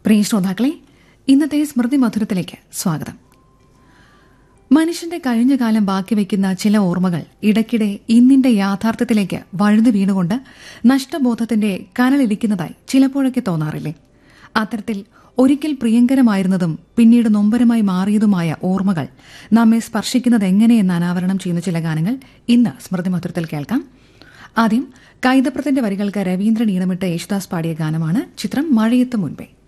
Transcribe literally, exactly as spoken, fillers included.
പ്രിയ ശ്രോതാക്കളെ, ഇന്നത്തെ സ്മൃതി മധുരത്തിലേക്ക് സ്വാഗതം. മനുഷ്യന്റെ കഴിഞ്ഞ കാലം ബാക്കി വയ്ക്കുന്ന ചില ഓർമ്മകൾ ഇടയ്ക്കിടെ ഇന്നിന്റെ യാഥാർത്ഥ്യത്തിലേക്ക് വഴുതു വീണുകൊണ്ട് നഷ്ടബോധത്തിന്റെ കനലിരിക്കുന്നതായി ചിലപ്പോഴൊക്കെ തോന്നാറില്ലേ? അത്തരത്തിൽ ഒരിക്കൽ പ്രിയങ്കരമായിരുന്നതും പിന്നീട് നൊമ്പരമായി മാറിയതുമായ ഓർമ്മകൾ നമ്മെ സ്പർശിക്കുന്നത് എങ്ങനെയെന്ന് അനാവരണം ചെയ്യുന്ന ചില ഗാനങ്ങൾ ഇന്ന് സ്മൃതി മധുരത്തിൽ കേൾക്കാം. ആദ്യം കൈതപ്രത്തിന്റെ വരികൾക്ക് രവീന്ദ്രൻ ഈണമിട്ട് യേശുദാസ് പാടിയ ഗാനമാണ്. ചിത്രം മഴയത്ത് മുൻപേ.